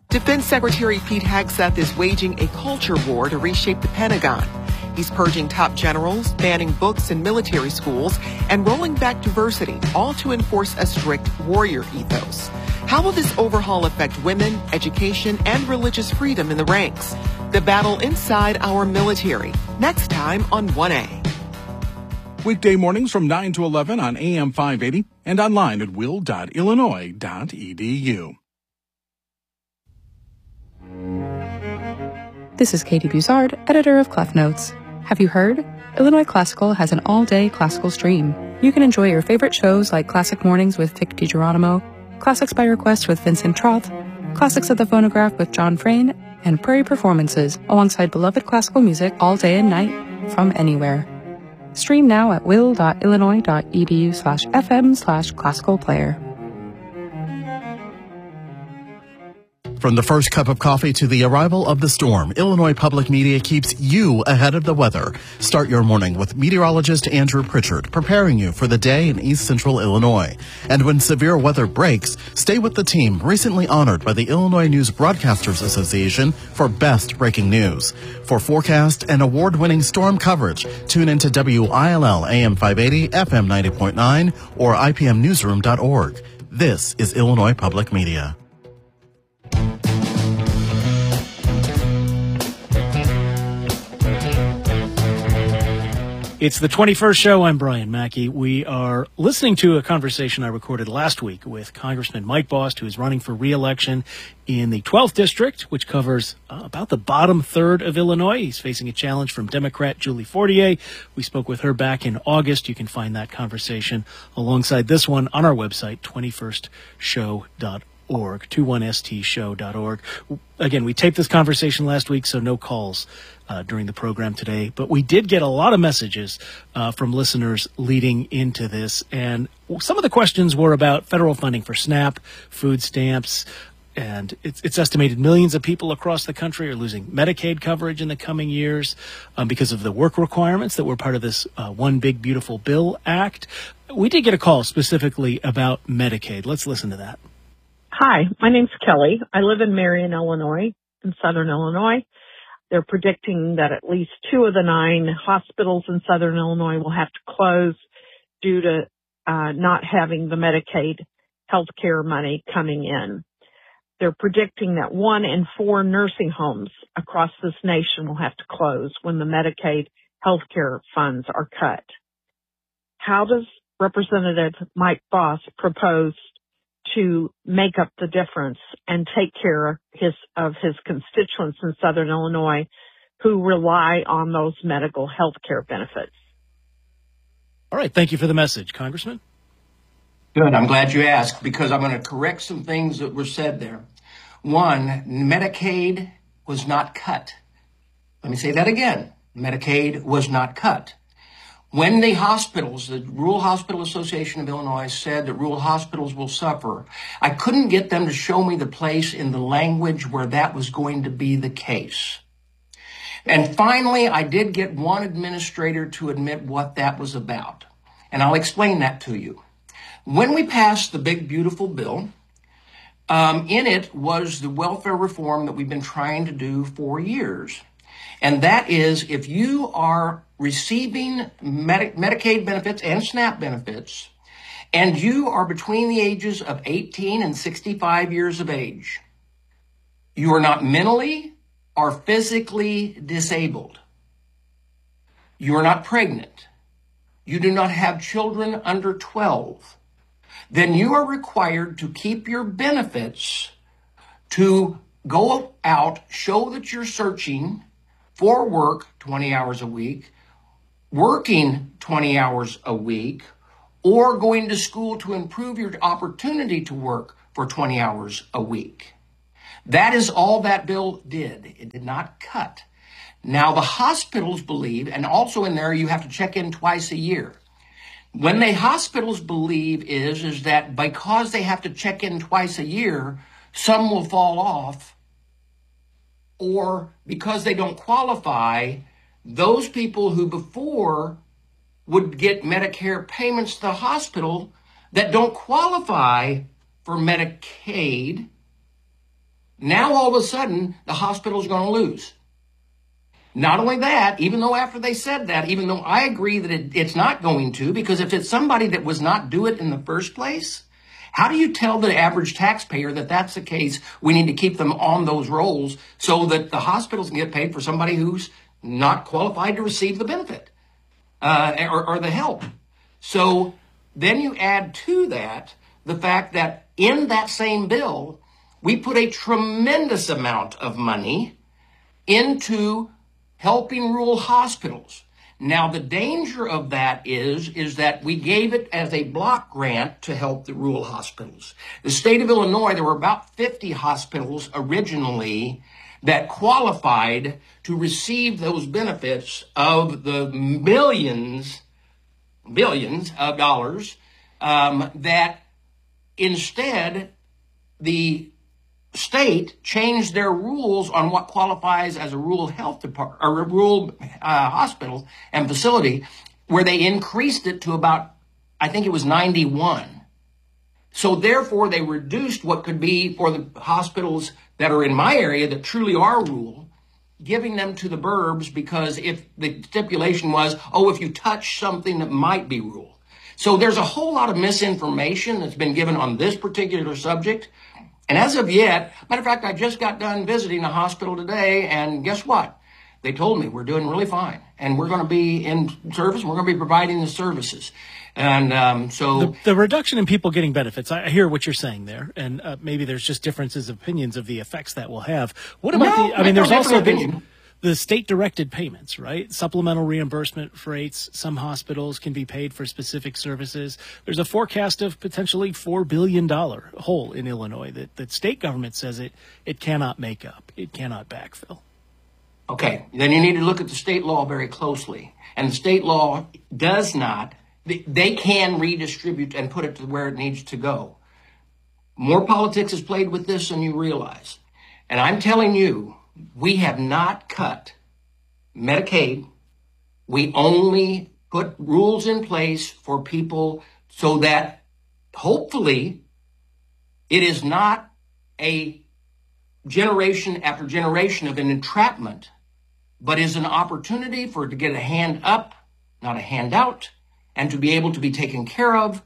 Defense Secretary Pete Hegseth is waging a culture war to reshape the Pentagon. He's purging top generals, banning books in military schools, and rolling back diversity, all to enforce a strict warrior ethos. How will this overhaul affect women, education, and religious freedom in the ranks? The battle inside our military. Next time on 1A. Weekday mornings from 9 to 11 on AM 580 and online at will.illinois.edu. This is Katie Buzard, editor of Clef Notes. Have you heard? Illinois Classical has an all-day classical stream. You can enjoy your favorite shows like Classic Mornings with Vic DiGeronimo, Classics by Request with Vincent Troth, Classics at the Phonograph with John Frayne, and Prairie Performances alongside beloved classical music all day and night from anywhere. Stream now at will.illinois.edu/fm/classical player. From the first cup of coffee to the arrival of the storm, Illinois Public Media keeps you ahead of the weather. Start your morning with meteorologist Andrew Pritchard preparing you for the day in East Central Illinois. And when severe weather breaks, stay with the team recently honored by the Illinois News Broadcasters Association for Best Breaking News. For forecast and award-winning storm coverage, tune into WILL AM 580, FM 90.9, or IPMnewsroom.org. This is Illinois Public Media. It's the 21st show. I'm Brian Mackey. We are listening to a conversation I recorded last week with Congressman Mike Bost, who is running for re-election in the 12th District, which covers about the bottom third of Illinois. He's facing a challenge from Democrat Julie Fortier. We spoke with her back in August. You can find that conversation alongside this one on our website, 21stshow.org. 21stshow.org. Again, we taped this conversation last week, so no calls during the program today. But we did get a lot of messages from listeners leading into this. And some of the questions were about federal funding for SNAP, food stamps, and it's estimated millions of people across the country are losing Medicaid coverage in the coming years because of the work requirements that were part of this One Big Beautiful Bill Act. We did get a call specifically about Medicaid. Let's listen to that. Hi, my name's Kelly. I live in Marion, Illinois, in southern Illinois. They're predicting that at least 2 of the 9 hospitals in southern Illinois will have to close due to not having the Medicaid healthcare money coming in. They're predicting that 1 in 4 nursing homes across this nation will have to close when the Medicaid healthcare funds are cut. How does Representative Mike Bost propose to make up the difference and take care of his constituents in southern Illinois who rely on those medical health care benefits? All right. Thank you for the message, Congressman. Good. I'm glad you asked because I'm going to correct some things that were said there. 1, Medicaid was not cut. Let me say that again. Medicaid was not cut. When the hospitals, the Rural Hospital Association of Illinois said that rural hospitals will suffer, I couldn't get them to show me the place in the language where that was going to be the case. And finally, I did get one administrator to admit what that was about. And I'll explain that to you. When we passed the Big Beautiful Bill, in it was the welfare reform that we've been trying to do for years. And that is, if you are receiving Medicaid benefits and SNAP benefits, and you are between the ages of 18 and 65 years of age, you are not mentally or physically disabled. You are not pregnant. You do not have children under 12. Then you are required to keep your benefits to go out, show that you're searching for work 20 hours a week, working 20 hours a week, or going to school to improve your opportunity to work for 20 hours a week. That is all that bill did. It did not cut. Now, the hospitals believe, and also in there you have to check in twice a year. When the hospitals believe is that because they have to check in twice a year, some will fall off, or because they don't qualify, those people who before would get Medicare payments to the hospital that don't qualify for Medicaid Now, all of a sudden, the hospital's going to lose. Not only that, even though after they said that, even though I agree that it's not going to, because if it's somebody that was not do it in the first place, how do you tell the average taxpayer that that's the case? We need to keep them on those rolls so that the hospitals can get paid for somebody who's not qualified to receive the benefit or the help. So then you add to that the fact that in that same bill, we put a tremendous amount of money into helping rural hospitals. Now, the danger of that is that we gave it as a block grant to help the rural hospitals. The state of Illinois, there were about 50 hospitals originally that qualified to receive those benefits of the billions of dollars that instead the state changed their rules on what qualifies as a rural health department or a rural hospital and facility, where they increased it to about, I think it was 91. So therefore, they reduced what could be for the hospitals that are in my area that truly are rural, giving them to the burbs, because if the stipulation was, oh, if you touch something that might be rural. So there's a whole lot of misinformation that's been given on this particular subject. And as of yet, matter of fact, I just got done visiting a hospital today, and guess what? They told me we're doing really fine, and we're going to be in service, and we're going to be providing the services. And so the reduction in people getting benefits, I hear what you're saying there, and maybe there's just differences of opinions of the effects that will have. What about there's also the state-directed payments, right? Supplemental reimbursement for rates. Some hospitals can be paid for specific services. There's a forecast of potentially $4 billion hole in Illinois that state government says it cannot make up. It cannot backfill. Okay, then you need to look at the state law very closely. And the state law does not, they can redistribute and put it to where it needs to go. More politics is played with this than you realize. And I'm telling you, we have not cut Medicaid. We only put rules in place for people so that hopefully it is not a generation after generation of an entrapment, but is an opportunity for it to get a hand up, not a handout, and to be able to be taken care of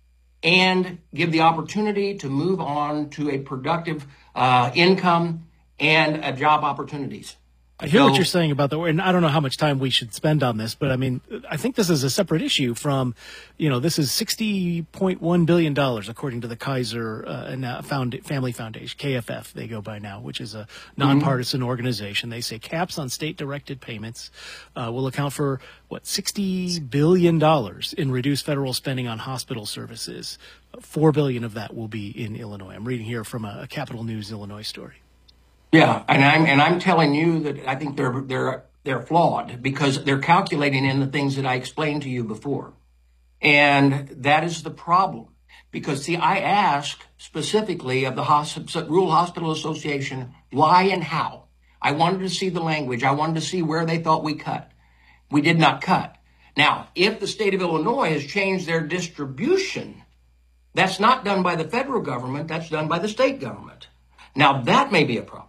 and give the opportunity to move on to a productive income and job opportunities. I hear what you're saying about and I don't know how much time we should spend on this, but I mean, I think this is a separate issue from, this is $60.1 billion, according to the Kaiser Family Foundation, KFF, they go by now, which is a nonpartisan organization. They say caps on state-directed payments will account for, $60 billion in reduced federal spending on hospital services. $4 billion of that will be in Illinois. I'm reading here from a Capital News Illinois story. Yeah, and I'm telling you that I think they're flawed because they're calculating in the things that I explained to you before. And that is the problem. Because, see, I asked specifically of the Rural Hospital Association why and how. I wanted to see the language. I wanted to see where they thought we cut. We did not cut. Now, if the state of Illinois has changed their distribution, that's not done by the federal government. That's done by the state government. Now, that may be a problem.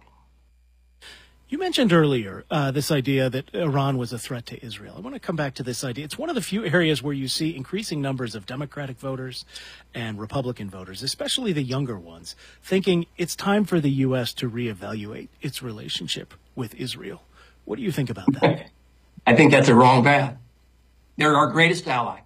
You mentioned earlier this idea that Iran was a threat to Israel. I want to come back to this idea. It's one of the few areas where you see increasing numbers of Democratic voters and Republican voters, especially the younger ones, thinking it's time for the U.S. to reevaluate its relationship with Israel. What do you think about that? I think that's a wrong path. They're our greatest ally.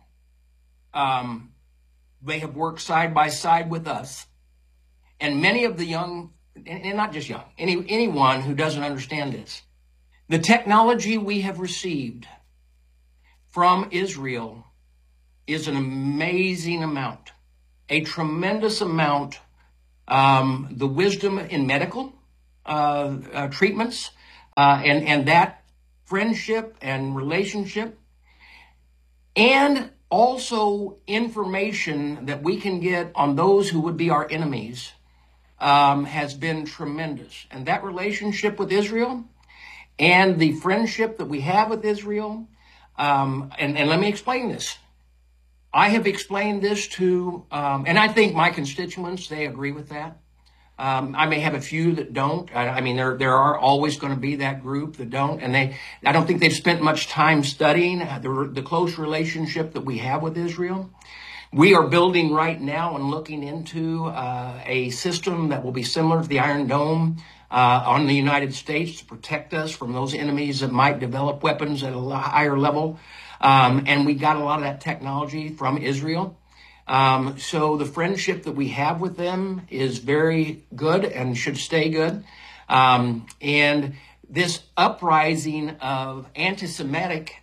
They have worked side by side with us. And many of the young, and not just young, anyone who doesn't understand this, the technology we have received from Israel is an amazing amount, a tremendous amount. The wisdom in medical treatments and that friendship and relationship, and also information that we can get on those who would be our enemies has been tremendous. And that relationship with Israel and the friendship that we have with Israel, and let me explain this. I have explained this to, and I think my constituents, they agree with that. I may have a few that don't. I mean, there are always going to be that group that don't, and I don't think they've spent much time studying the close relationship that we have with Israel. We are building right now and looking into a system that will be similar to the Iron Dome on the United States to protect us from those enemies that might develop weapons at a higher level. And we got a lot of that technology from Israel. So the friendship that we have with them is very good and should stay good. And this uprising of anti-Semitic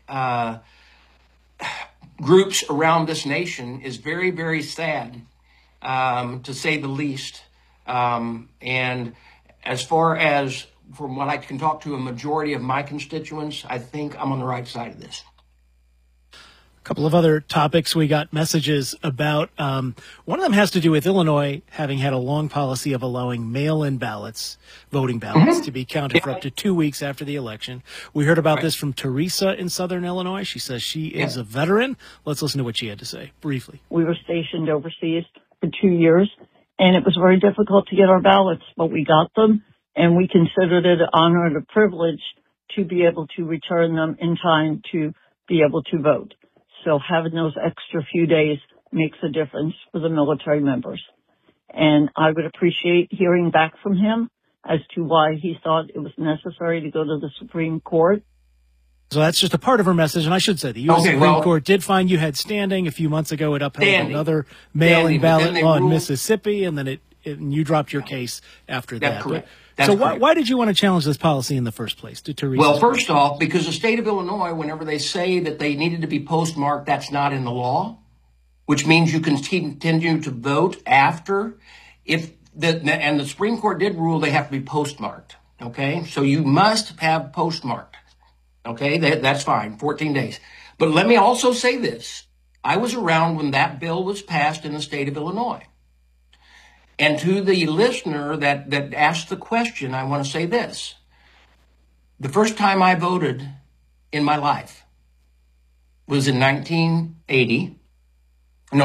groups around this nation is very, very sad, to say the least. And as far as from what I can talk to a majority of my constituents, I think I'm on the right side of this. A couple of other topics we got messages about. One of them has to do with Illinois having had a long policy of allowing mail-in ballots, voting ballots, to be counted for up to 2 weeks after the election. We heard about this from Teresa in Southern Illinois. She says she is a veteran. Let's listen to what she had to say briefly. We were stationed overseas for 2 years, and it was very difficult to get our ballots, but we got them, and we considered it an honor and a privilege to be able to return them in time to be able to vote. So having those extra few days makes a difference for the military members. And I would appreciate hearing back from him as to why he thought it was necessary to go to the Supreme Court. So that's just a part of her message. And I should say the U.S. Supreme Court did find you had standing a few months ago. It upheld another mail-in ballot law in Mississippi, and then and you dropped your case after that. That's correct. So why did you want to challenge this policy in the first place? To Teresa? Well, first off, because the state of Illinois, whenever they say that they needed to be postmarked, that's not in the law, which means you can continue to vote after. And the Supreme Court did rule they have to be postmarked. Okay, so you must have postmarked. Okay, that's fine, 14 days. But let me also say this. I was around when that bill was passed in the state of Illinois. And to the listener that asked the question, I want to say this. The first time I voted in my life was in 1980. No,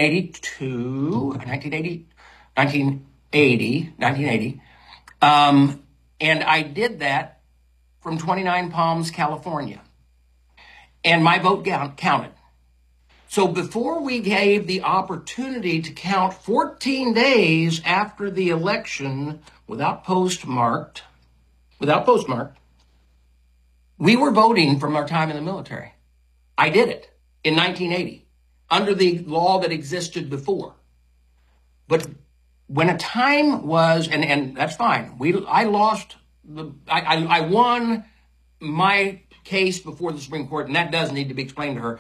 1980. And I did that from 29 Palms, California. And my vote counted. So before we gave the opportunity to count 14 days after the election without postmarked, we were voting from our time in the military. I did it in 1980 under the law that existed before. But when a time was, and that's fine, I won my case before the Supreme Court, and that does need to be explained to her.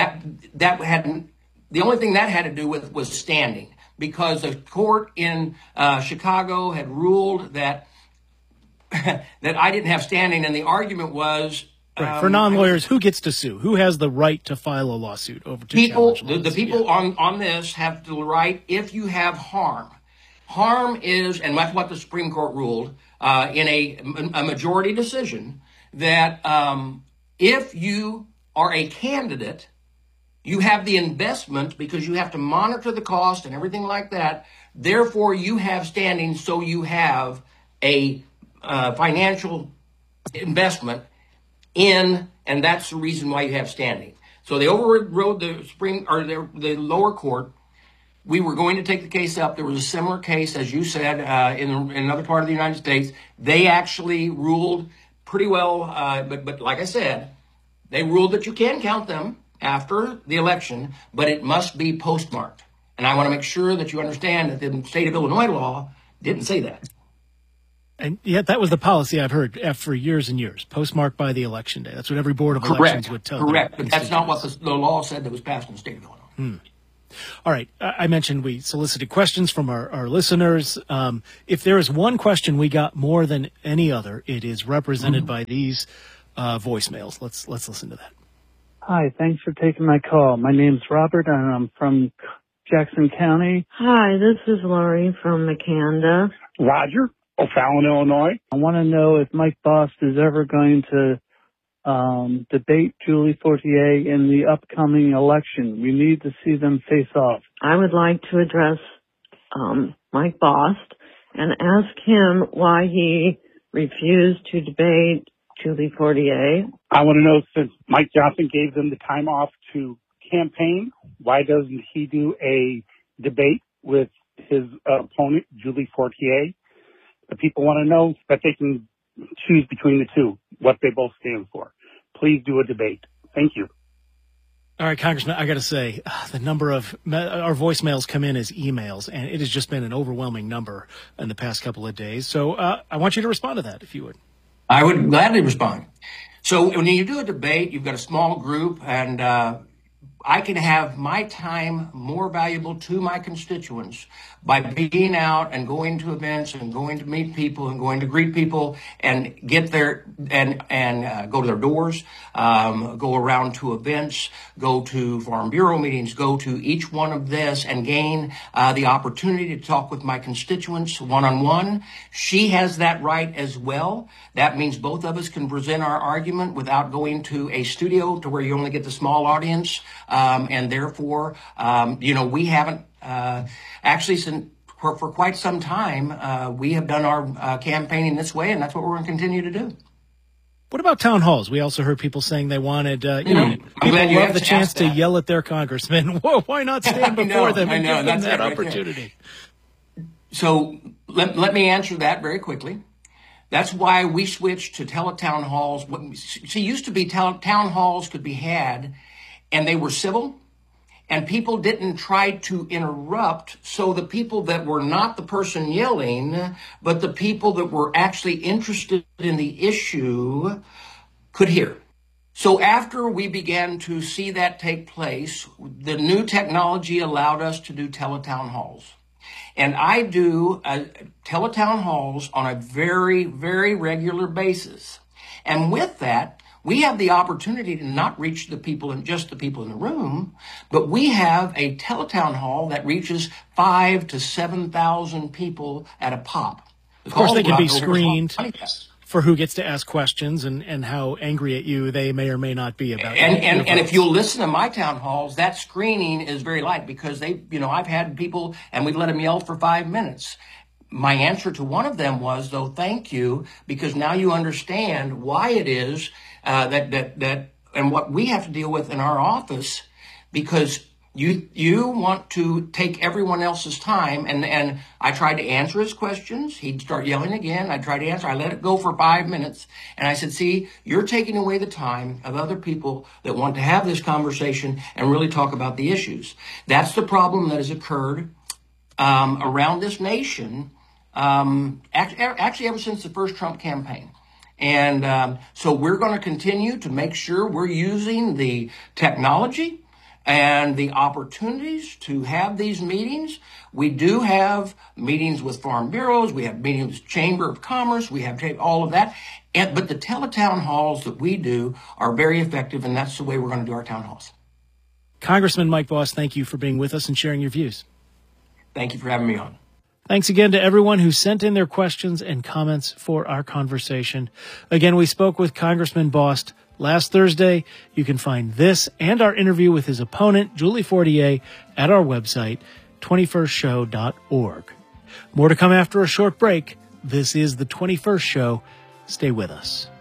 The only thing that had to do with was standing, because the court in Chicago had ruled that that I didn't have standing, and the argument was for non-lawyers, who gets to sue? Who has the right to file a lawsuit over to challenge laws? The people on this have the right if you have harm. Harm is, and that's what the Supreme Court ruled in a majority decision, that if you are a candidate, you have the investment because you have to monitor the cost and everything like that. Therefore, you have standing, so you have a financial investment in, and that's the reason why you have standing. So they overrode the lower court. We were going to take the case up. There was a similar case, as you said, in another part of the United States. They actually ruled pretty well, but like I said, they ruled that you can count them after the election, but it must be postmarked. And I want to make sure that you understand that the state of Illinois law didn't say that. And yet that was the policy I've heard for years and years, postmarked by the election day. That's what every board of elections would tell. Correct, but that's not what the law said that was passed in the state of Illinois. All right. I mentioned we solicited questions from our listeners. If there is one question we got more than any other, it is represented by these voicemails. Let's listen to that. Hi, thanks for taking my call. My name's Robert, and I'm from Jackson County. Hi, this is Lori from Makanda. Roger, O'Fallon, Illinois. I want to know if Mike Bost is ever going to debate Julie Fortier in the upcoming election. We need to see them face off. I would like to address Mike Bost and ask him why he refused to debate Julie Fortier. I want to know, since Mike Johnson gave them the time off to campaign, why doesn't he do a debate with his opponent, Julie Fortier? The people want to know that they can choose between the two, what they both stand for. Please do a debate. Thank you. All right, Congressman, I got to say, the number of our voicemails come in as emails, and it has just been an overwhelming number in the past couple of days. So I want you to respond to that, if you would. I would gladly respond. So when you do a debate, you've got a small group, and I can have my time more valuable to my constituents by being out and going to events and going to meet people and going to greet people and get there and go to their doors, go around to events, go to Farm Bureau meetings, go to each one of this and gain the opportunity to talk with my constituents one-on-one. She has that right as well. That means both of us can present our argument without going to a studio to where you only get the small audience. And therefore, we haven't actually for quite some time, we have done our campaigning this way, and that's what we're going to continue to do. What about town halls? We also heard people saying they wanted, people love the chance to yell at their congressman. Whoa, why not stand before them and give them that opportunity? So let me answer that very quickly. That's why we switched to teletown halls. See, used to be town halls could be had, and they were civil, and people didn't try to interrupt, so the people that were not the person yelling, but the people that were actually interested in the issue could hear. So after we began to see that take place, the new technology allowed us to do teletown halls. And I do teletown halls on a very, very regular basis. And with that, we have the opportunity to not reach the people and just the people in the room, but we have a teletown hall that reaches 5,000 to 7,000 people at a pop. Of course, they can be screened for who gets to ask questions and how angry at you they may or may not be about. And if you'll listen to my town halls, that screening is very light because I've had people and we've let them yell for 5 minutes. My answer to one of them was, though, thank you, because now you understand why it is that and what we have to deal with in our office, because you want to take everyone else's time. And I tried to answer his questions. He'd start yelling again. I tried to answer. I let it go for 5 minutes. And I said, see, you're taking away the time of other people that want to have this conversation and really talk about the issues. That's the problem that has occurred around this nation, actually ever since the first Trump campaign. And so we're going to continue to make sure we're using the technology and the opportunities to have these meetings. We do have meetings with farm bureaus. We have meetings with Chamber of Commerce. We have all of that. But the teletown halls that we do are very effective, and that's the way we're going to do our town halls. Congressman Mike Bost, thank you for being with us and sharing your views. Thank you for having me on. Thanks again to everyone who sent in their questions and comments for our conversation. Again, we spoke with Congressman Bost last Thursday. You can find this and our interview with his opponent, Julie Fortier, at our website, 21stshow.org. More to come after a short break. This is The 21st Show. Stay with us.